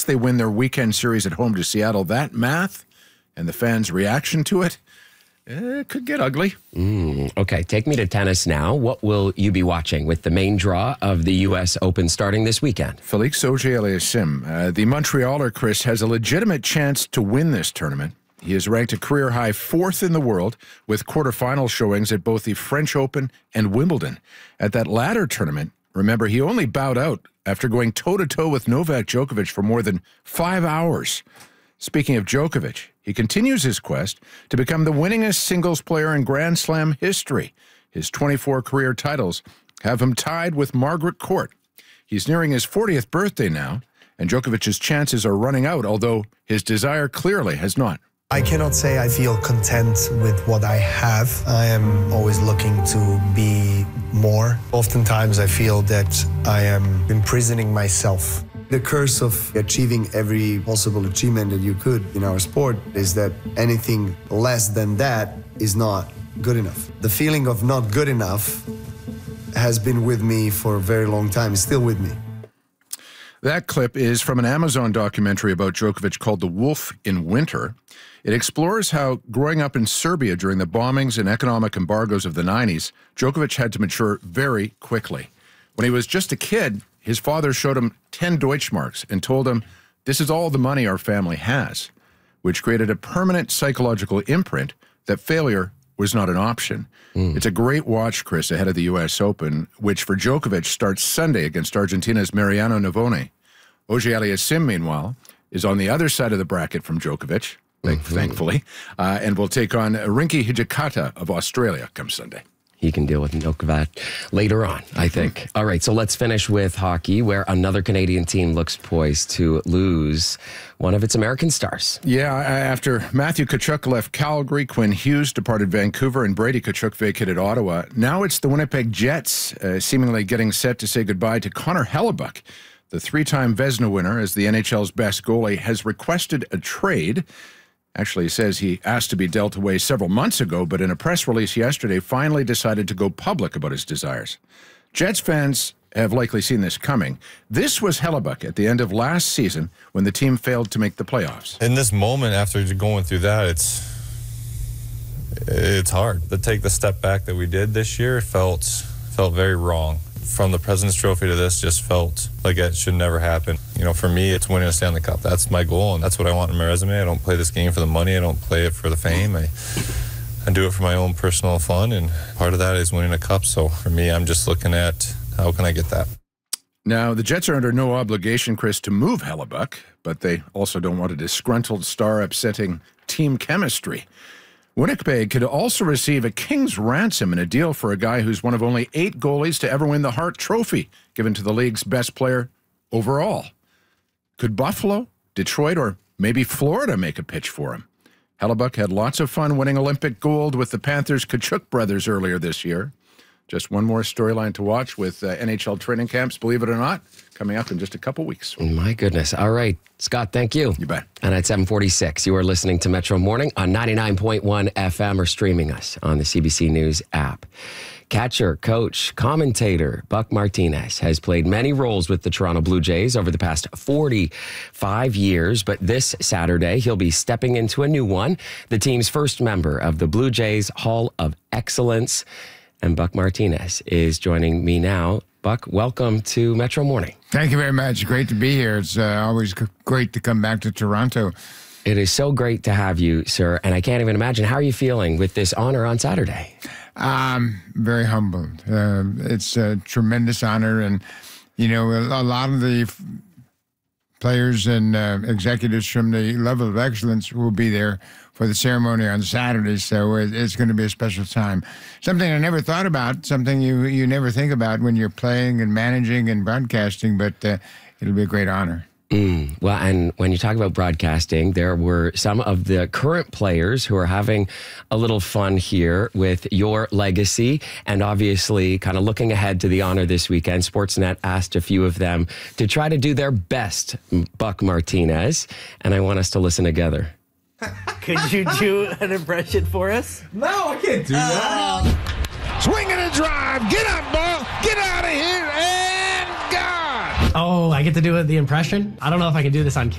they win their weekend series at home to Seattle, that math and the fans' reaction to it, it could get ugly. Okay, take me to tennis now. What will you be watching with the main draw of the U.S. Open starting this weekend? Felix Auger-Aliassime, the Montrealer, Chris, has a legitimate chance to win this tournament. He is ranked a career-high 4th in the world with quarterfinal showings at both the French Open and Wimbledon. At that latter tournament, remember, he only bowed out after going toe-to-toe with Novak Djokovic for more than 5 hours. Speaking of Djokovic, he continues his quest to become the winningest singles player in Grand Slam history. His 24 career titles have him tied with Margaret Court. He's nearing his 40th birthday now, and Djokovic's chances are running out, although his desire clearly has not. I cannot say I feel content with what I have. I am always looking to be more. Oftentimes I feel that I am imprisoning myself. The curse of achieving every possible achievement that you could in our sport is that anything less than that is not good enough. The feeling of not good enough has been with me for a very long time. It's still with me. That clip is from an Amazon documentary about Djokovic called The Wolf in Winter. It explores how, growing up in Serbia during the bombings and economic embargoes of the 90s, Djokovic had to mature very quickly. When he was just a kid, his father showed him 10 Deutschmarks and told him, "This is all the money our family has," which created a permanent psychological imprint that failure was not an option. It's a great watch, Chris, ahead of the U.S. Open, which for Djokovic starts Sunday against Argentina's Mariano Navone. Auger-Aliassime, meanwhile, is on the other side of the bracket from Djokovic, thankfully, and will take on Rinky Hijikata of Australia come Sunday. He can deal with Djokovic later on, I think. All right, so let's finish with hockey, where another Canadian team looks poised to lose one of its American stars. Yeah, after Matthew Tkachuk left Calgary, Quinn Hughes departed Vancouver, and Brady Tkachuk vacated Ottawa. Now it's the Winnipeg Jets seemingly getting set to say goodbye to Connor Hellebuyck. The 3-time Vezina winner, as the NHL's best goalie, has requested a trade. Actually, he says he asked to be dealt away several months ago, but in a press release yesterday, finally decided to go public about his desires. Jets fans have likely seen this coming. This was Hellebuyck at the end of last season when the team failed to make the playoffs. In this moment, after going through that, it's hard to take the step back that we did this year. It felt very wrong. From the President's Trophy to this, just felt like it should never happen. You know, for me, it's winning a Stanley Cup. That's my goal, and that's what I want in my resume. I don't play this game for the money. I don't play it for the fame. I do it for my own personal fun, and part of that is winning a cup. So for me, I'm just looking at how can I get that. Now, the Jets are under no obligation, Chris, to move Hellebuyck, but they also don't want a disgruntled star upsetting team chemistry. Winnipeg could also receive a king's ransom in a deal for a guy who's one of only 8 goalies to ever win the Hart Trophy, given to the league's best player overall. Could Buffalo, Detroit, or maybe Florida make a pitch for him? Hellebuyck had lots of fun winning Olympic gold with the Panthers' Tkachuk brothers earlier this year. Just one more storyline to watch with NHL training camps, believe it or not, coming up in just a couple weeks. My goodness. All right. Scott, thank you. You bet. And at 7:46, you are listening to Metro Morning on 99.1 FM or streaming us on the CBC News app. Catcher, coach, commentator Buck Martinez has played many roles with the Toronto Blue Jays over the past 45 years, but this Saturday he'll be stepping into a new one, the team's first member of the Blue Jays Hall of Excellence. And Buck Martinez is joining me now. Buck, welcome to Metro Morning. Thank you very much. Great to be here. It's always great to come back to Toronto. It is so great to have you, sir. And I can't even imagine. How are you feeling with this honor on Saturday? Very humbled. It's a tremendous honor. And, you know, a lot of the players and executives from the level of excellence will be there for the ceremony on Saturday, so it's going to be a special time. Something I never thought about, something you never think about when you're playing and managing and broadcasting, but it'll be a great honor. Well, and when you talk about broadcasting, there were some of the current players who are having a little fun here with your legacy and obviously kind of looking ahead to the honor this weekend. Sportsnet asked a few of them to try to do their best, Buck Martinez, and I want us to listen together. Could you do an impression for us? No, I can't do that. Swing and a drive. Get up, ball. Get out of here. And gone. Oh, I get to do the impression? I don't know if I can do this on camera.